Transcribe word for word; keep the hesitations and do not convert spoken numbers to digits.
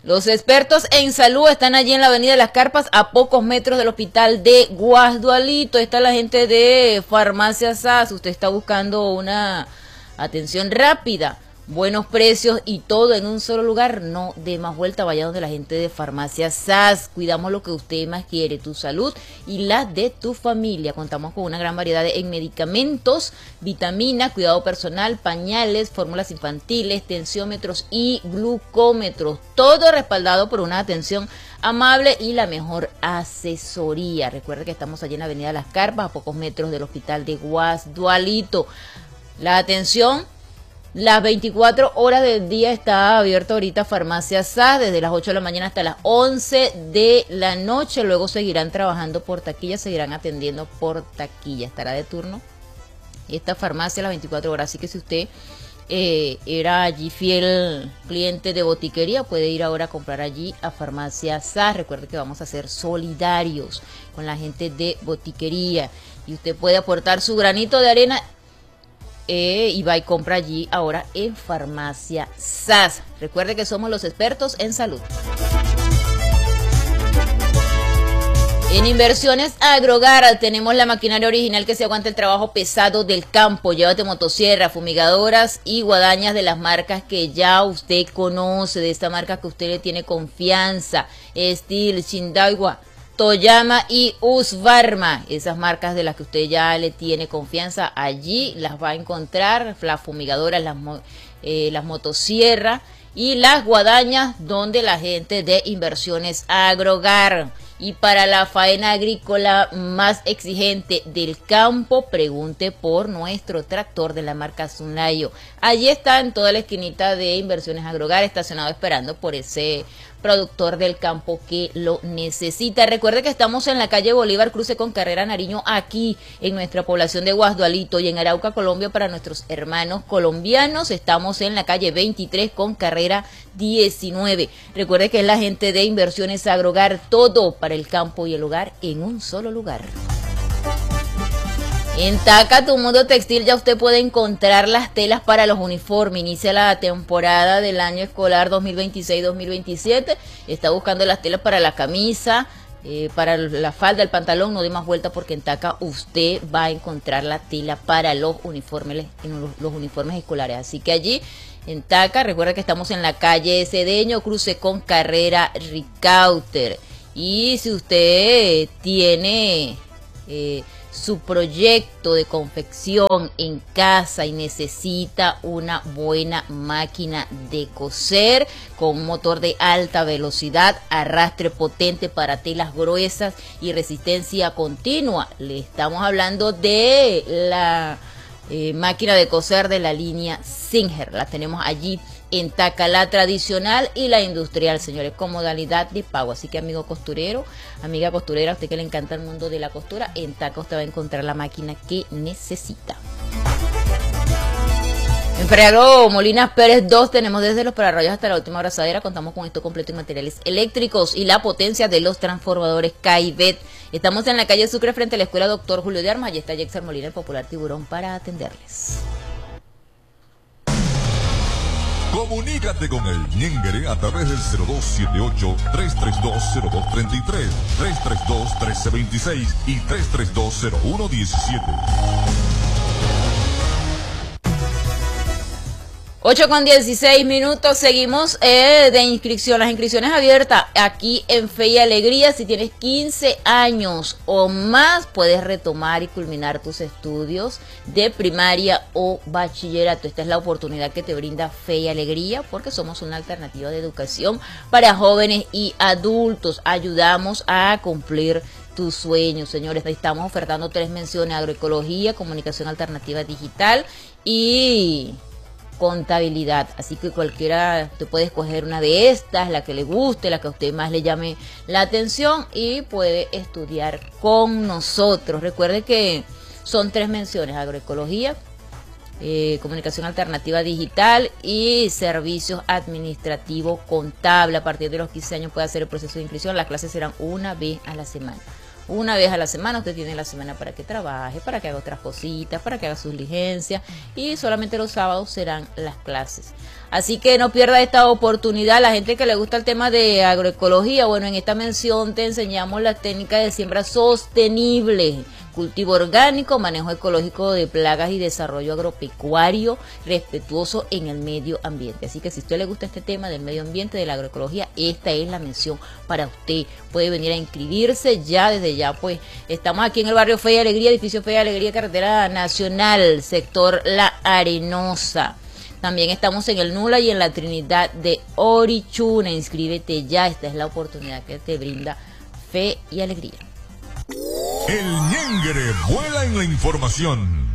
Los expertos en salud están allí en la avenida de Las Carpas, a pocos metros del hospital de Guasdualito. Está la gente de Farmacia S A S. Usted está buscando una atención rápida, buenos precios y todo en un solo lugar. No dé más vuelta, vaya donde la gente de Farmacia S A S. Cuidamos lo que usted más quiere, tu salud y la de tu familia. Contamos con una gran variedad de, en medicamentos, vitaminas, cuidado personal, pañales, fórmulas infantiles, tensiómetros y glucómetros. Todo respaldado por una atención amable y la mejor asesoría. Recuerde que estamos allí en la avenida Las Carpas, a pocos metros del hospital de Guasdualito. La atención, las veinticuatro horas del día está abierta ahorita Farmacia S A S, desde las ocho de la mañana hasta las once de la noche. Luego seguirán trabajando por taquilla, seguirán atendiendo por taquilla. Estará de turno esta farmacia las veinticuatro horas. Así que si usted eh, era allí fiel cliente de botiquería, puede ir ahora a comprar allí a Farmacia S A S. Recuerde que vamos a ser solidarios con la gente de botiquería y usted puede aportar su granito de arena. Eh, y va y compra allí ahora en Farmacia S A S. Recuerde que somos los expertos en salud. En Inversiones Agrogar tenemos la maquinaria original que se aguanta el trabajo pesado del campo. Llévate motosierra, fumigadoras y guadañas de las marcas que ya usted conoce, de esta marca que usted le tiene confianza. Steel, Shindaiwa, Toyama y Husqvarna, esas marcas de las que usted ya le tiene confianza, allí las va a encontrar, las fumigadoras, las, eh, las motosierras y las guadañas, donde la gente de Inversiones Agrogar. Y para la faena agrícola más exigente del campo, pregunte por nuestro tractor de la marca Sunlayo. Allí está en toda la esquinita de Inversiones Agrogar, estacionado esperando por ese productor del campo que lo necesita. Recuerde que estamos en la calle Bolívar, cruce con Carrera Nariño, aquí en nuestra población de Guasdualito, y en Arauca, Colombia, para nuestros hermanos colombianos estamos en la calle veintitrés con Carrera diecinueve. Recuerde que es la gente de Inversiones Agrogar, todo para el campo y el hogar en un solo lugar. En Taca, tu mundo textil, ya usted puede encontrar las telas para los uniformes. Inicia la temporada del año escolar dos mil veintiséis dos mil veintisiete. Está buscando las telas para la camisa, eh, para la falda, el pantalón. No dé más vuelta, porque en Taca usted va a encontrar la tela para los uniformes, los, los uniformes escolares. Así que allí en Taca, recuerda que estamos en la calle Cedeño, cruce con Carrera Ricauter. Y si usted tiene eh, su proyecto de confección en casa y necesita una buena máquina de coser con un motor de alta velocidad, arrastre potente para telas gruesas y resistencia continua, le estamos hablando de la eh, máquina de coser de la línea Singer. La tenemos allí en Taca, la tradicional y la industrial, señores, con modalidad de pago. Así que, amigo costurero, amiga costurera, a usted que le encanta el mundo de la costura, en Taca usted va a encontrar la máquina que necesita. En Ferreagro Molinas Pérez dos tenemos desde los pararrayos hasta la última abrazadera. Contamos con esto completo en materiales eléctricos y la potencia de los transformadores Caibet. Estamos en la calle Sucre frente a la escuela Doctor Julio de Armas. Allí está Jexer Molina, el popular tiburón, para atenderles. Comunícate con el Ñengere a través del cero dos siete ocho, tres tres dos, cero dos tres tres, tres tres dos, uno tres dos seis y tres tres dos, cero uno uno siete. ocho con dieciséis minutos, seguimos eh, de inscripción, las inscripciones abiertas aquí en Fe y Alegría. Si tienes quince años o más, puedes retomar y culminar tus estudios de primaria o bachillerato. Esta es la oportunidad que te brinda Fe y Alegría, porque somos una alternativa de educación para jóvenes y adultos. Ayudamos a cumplir tus sueños, señores. Estamos ofertando tres menciones: agroecología, comunicación alternativa digital y contabilidad. Así que cualquiera, te puede escoger una de estas, la que le guste, la que a usted más le llame la atención, y puede estudiar con nosotros. Recuerde que son tres menciones: agroecología, eh, comunicación alternativa digital y servicios administrativos contables. A partir de los quince años puede hacer el proceso de inscripción. Las clases serán una vez a la semana. Una vez a la semana usted tiene la semana para que trabaje, para que haga otras cositas, para que haga sus diligencias, y solamente los sábados serán las clases. Así que no pierda esta oportunidad. La gente que le gusta el tema de agroecología, bueno, en esta mención te enseñamos las técnicas de siembra sostenible, cultivo orgánico, manejo ecológico de plagas y desarrollo agropecuario respetuoso en el medio ambiente. Así que si a usted le gusta este tema del medio ambiente, de la agroecología, esta es la mención para usted. Puede venir a inscribirse ya, desde ya, pues estamos aquí en el barrio Fe y Alegría, edificio Fe y Alegría, carretera nacional, sector La Arenosa. También estamos en el Nula y en la Trinidad de Orichuna. Inscríbete ya, esta es la oportunidad que te brinda Fe y Alegría. El Ñengre vuela en la información.